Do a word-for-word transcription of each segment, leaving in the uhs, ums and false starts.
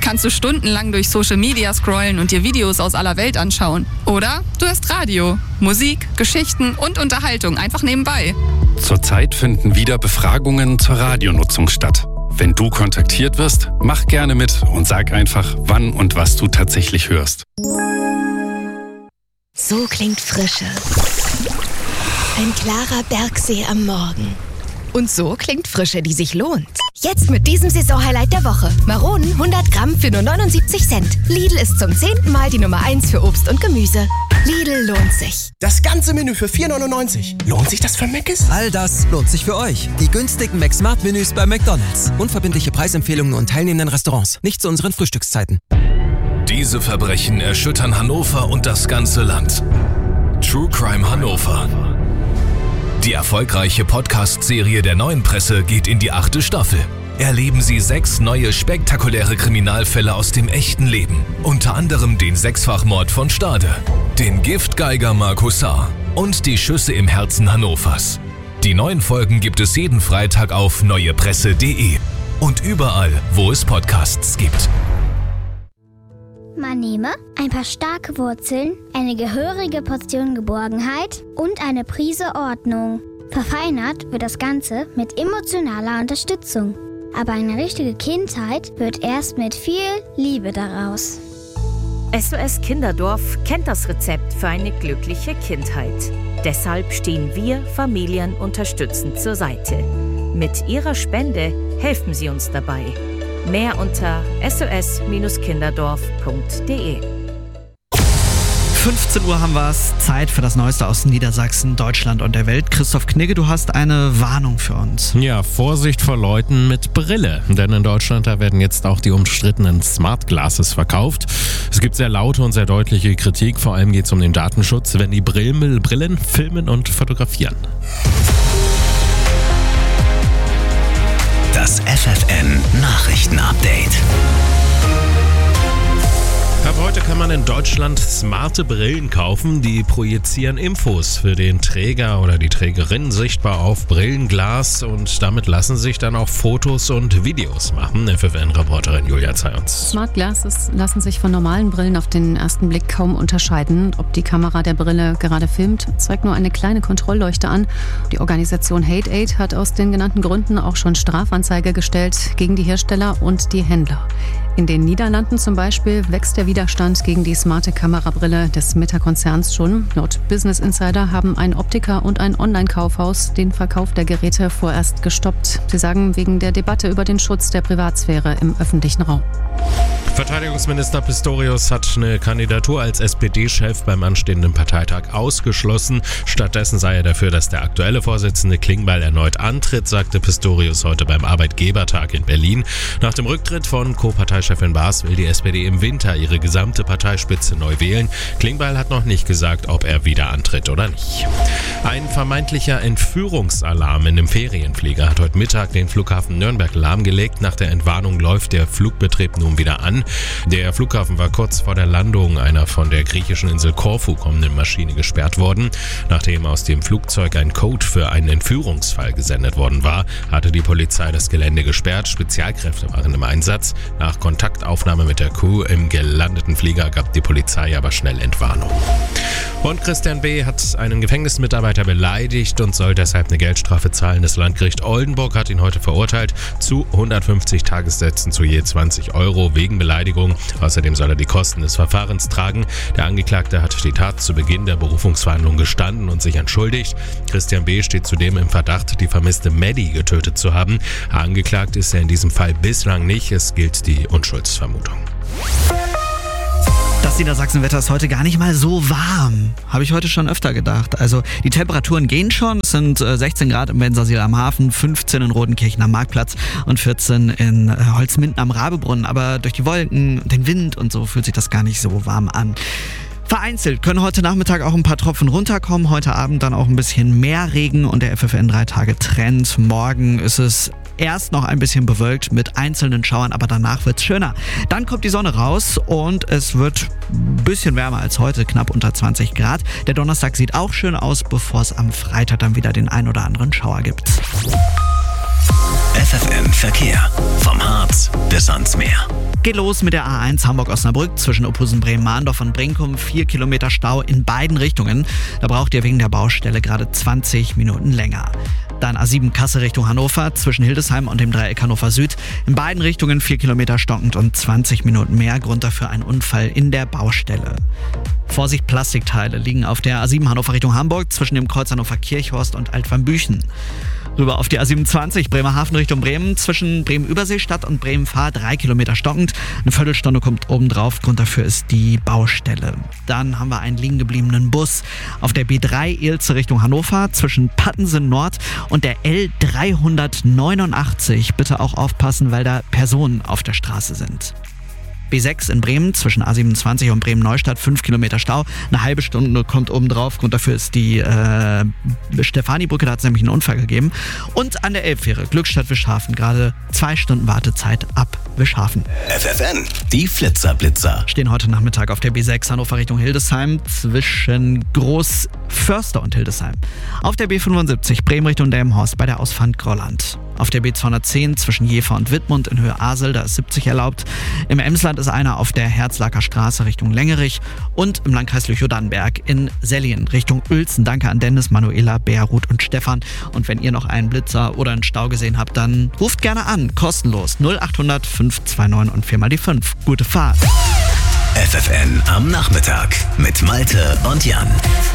kannst du stundenlang durch Social Media scrollen und dir Videos aus aller Welt anschauen. Oder du hörst Radio, Musik, Geschichten und Unterhaltung einfach nebenbei. Zurzeit finden wieder Befragungen zur Radionutzung statt. Wenn du kontaktiert wirst, mach gerne mit und sag einfach, wann und was du tatsächlich hörst. So klingt Frische. Ein klarer Bergsee am Morgen. Und so klingt Frische, die sich lohnt. Jetzt mit diesem Saisonhighlight der Woche. Maronen hundert Gramm für nur neunundsiebzig Cent. Lidl ist zum zehnten Mal die Nummer eins für Obst und Gemüse. Lidl lohnt sich. Das ganze Menü für vier neunundneunzig. Lohnt sich das für Mc's? All das lohnt sich für euch. Die günstigen McSmart-Menüs bei McDonald's. Unverbindliche Preisempfehlungen und teilnehmenden Restaurants. Nicht zu unseren Frühstückszeiten. Diese Verbrechen erschüttern Hannover und das ganze Land. True Crime Hannover. Die erfolgreiche Podcast-Serie der Neuen Presse geht in die achte Staffel. Erleben Sie sechs neue spektakuläre Kriminalfälle aus dem echten Leben. Unter anderem den Sechsfachmord von Stade, den Giftgeiger Markus Saar und die Schüsse im Herzen Hannovers. Die neuen Folgen gibt es jeden Freitag auf neuepresse punkt de und überall, wo es Podcasts gibt. Man nehme ein paar starke Wurzeln, eine gehörige Portion Geborgenheit und eine Prise Ordnung. Verfeinert wird das Ganze mit emotionaler Unterstützung. Aber eine richtige Kindheit wird erst mit viel Liebe daraus. S O S Kinderdorf kennt das Rezept für eine glückliche Kindheit. Deshalb stehen wir Familien unterstützend zur Seite. Mit Ihrer Spende helfen Sie uns dabei. Mehr unter s o s kinderdorf punkt de. fünfzehn Uhr haben wir es. Zeit für das Neueste aus Niedersachsen, Deutschland und der Welt. Christoph Knigge, du hast eine Warnung für uns. Ja, Vorsicht vor Leuten mit Brille. Denn in Deutschland, da werden jetzt auch die umstrittenen Smart Glasses verkauft. Es gibt sehr laute und sehr deutliche Kritik. Vor allem geht es um den Datenschutz, wenn die Brillen, Brillen filmen und fotografieren. Das F F N Nachrichten-Update. Ab heute kann man in Deutschland smarte Brillen kaufen, die projizieren Infos für den Träger oder die Trägerin sichtbar auf Brillenglas und damit lassen sich dann auch Fotos und Videos machen. F F N-Reporterin Julia Zayons. Smart Glasses lassen sich von normalen Brillen auf den ersten Blick kaum unterscheiden. Ob die Kamera der Brille gerade filmt, zeigt nur eine kleine Kontrollleuchte an. Die Organisation Hate Aid hat aus den genannten Gründen auch schon Strafanzeige gestellt gegen die Hersteller und die Händler. In den Niederlanden zum Beispiel wächst der Widerstand gegen die smarte Kamerabrille des Meta-Konzerns schon. Laut Business Insider haben ein Optiker und ein Online-Kaufhaus den Verkauf der Geräte vorerst gestoppt. Sie sagen, wegen der Debatte über den Schutz der Privatsphäre im öffentlichen Raum. Verteidigungsminister Pistorius hat eine Kandidatur als S P D-Chef beim anstehenden Parteitag ausgeschlossen. Stattdessen sei er dafür, dass der aktuelle Vorsitzende Klingbeil erneut antritt, sagte Pistorius heute beim Arbeitgebertag in Berlin. Nach dem Rücktritt von Co-Parteichefin Baas will die S P D im Winter ihre gesamte Parteispitze neu wählen. Klingbeil hat noch nicht gesagt, ob er wieder antritt oder nicht. Ein vermeintlicher Entführungsalarm in einem Ferienflieger hat heute Mittag den Flughafen Nürnberg lahmgelegt. Nach der Entwarnung läuft der Flugbetrieb nun wieder an. Der Flughafen war kurz vor der Landung einer von der griechischen Insel Korfu kommenden Maschine gesperrt worden. Nachdem aus dem Flugzeug ein Code für einen Entführungsfall gesendet worden war, hatte die Polizei das Gelände gesperrt. Spezialkräfte waren im Einsatz. Nach Kontaktaufnahme mit der Crew im gelandeten Flieger gab die Polizei aber schnell Entwarnung. Und Christian B. hat einen Gefängnismitarbeiter beleidigt und soll deshalb eine Geldstrafe zahlen. Das Landgericht Oldenburg hat ihn heute verurteilt zu hundertfünfzig Tagessätzen zu je zwanzig Euro wegen Beleidigung. Außerdem soll er die Kosten des Verfahrens tragen. Der Angeklagte hat die Tat zu Beginn der Berufungsverhandlung gestanden und sich entschuldigt. Christian B. steht zudem im Verdacht, die vermisste Maddie getötet zu haben. Angeklagt ist er in diesem Fall bislang nicht. Es gilt die Unschuldsvermutung. Das Niedersachsenwetter ist heute gar nicht mal so warm. Habe ich heute schon öfter gedacht. Also die Temperaturen gehen schon. Es sind sechzehn Grad im Bensersiel am Hafen, fünfzehn in Rodenkirchen am Marktplatz und vierzehn in Holzminden am Rabebrunnen. Aber durch die Wolken, den Wind und so fühlt sich das gar nicht so warm an. Vereinzelt können heute Nachmittag auch ein paar Tropfen runterkommen. Heute Abend dann auch ein bisschen mehr Regen und der F F N drei Tage Trend. Morgen ist es erst noch ein bisschen bewölkt mit einzelnen Schauern, aber danach wird's schöner. Dann kommt die Sonne raus und es wird ein bisschen wärmer als heute, knapp unter zwanzig Grad. Der Donnerstag sieht auch schön aus, bevor es am Freitag dann wieder den ein oder anderen Schauer gibt. F F N Verkehr. Vom Harz bis ans Meer. Geht los mit der A eins Hamburg-Osnabrück zwischen Ophusen-Bremen-Mahndorf und Brinkum. Vier Kilometer Stau in beiden Richtungen. Da braucht ihr wegen der Baustelle gerade zwanzig Minuten länger. Dann A sieben Kassel Richtung Hannover zwischen Hildesheim und dem Dreieck Hannover Süd. In beiden Richtungen vier Kilometer stockend und zwanzig Minuten mehr. Grund dafür ein Unfall in der Baustelle. Vorsicht, Plastikteile liegen auf der A sieben Hannover Richtung Hamburg zwischen dem Kreuz Hannover-Kirchhorst und Altwambüchen. Rüber auf die A siebenundzwanzig Bremerhaven Richtung Bremen zwischen Bremen-Überseestadt und Bremen-Fahr drei Kilometer stockend. Eine Viertelstunde kommt obendrauf, Grund dafür ist die Baustelle. Dann haben wir einen liegen gebliebenen Bus auf der B drei Ilze Richtung Hannover zwischen Pattensen Nord und der L dreihundertneunundachtzig. Bitte auch aufpassen, weil da Personen auf der Straße sind. B sechs in Bremen zwischen A siebenundzwanzig und Bremen-Neustadt, fünf Kilometer Stau. Eine halbe Stunde kommt obendrauf. Grund dafür ist die äh, Stefani-Brücke, da hat es nämlich einen Unfall gegeben. Und an der Elbfähre, Glückstadt-Wischhafen, gerade zwei Stunden Wartezeit ab Wischhafen. F F N, die Flitzer-Blitzer. Stehen heute Nachmittag auf der B sechs Hannover Richtung Hildesheim zwischen Großförster und Hildesheim. Auf der B fünfundsiebzig Bremen Richtung Delmenhorst bei der Ausfahrt Grolland. Auf der B zweihundertzehn zwischen Jever und Wittmund in Höhe Asel, da ist siebzig erlaubt. Im Emsland ist einer auf der Herzlaker Straße Richtung Längerich und im Landkreis Lüchow-Dannenberg in Sellien Richtung Uelzen. Danke an Dennis, Manuela, Bea, Ruth und Stefan. Und wenn ihr noch einen Blitzer oder einen Stau gesehen habt, dann ruft gerne an, kostenlos null achthundert fünf zwei neun und viermal die fünf. Gute Fahrt. F F N am Nachmittag mit Malte und Jan.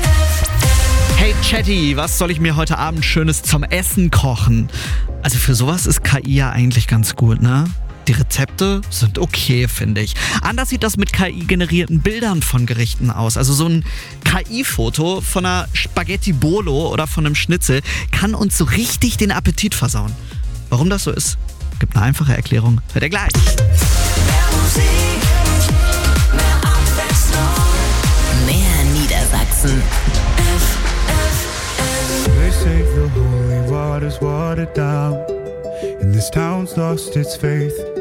Hey Chatty, was soll ich mir heute Abend Schönes zum Essen kochen? Also für sowas ist K I ja eigentlich ganz gut, ne? Die Rezepte sind okay, finde ich. Anders sieht das mit K I-generierten Bildern von Gerichten aus. Also so ein K I-Foto von einer Spaghetti Bolo oder von einem Schnitzel kann uns so richtig den Appetit versauen. Warum das so ist, gibt eine einfache Erklärung. Hört ihr gleich. Mehr Musik, mehr Abwechslung, mehr Niedersachsen. They say the holy water's watered down, and this town's lost its faith.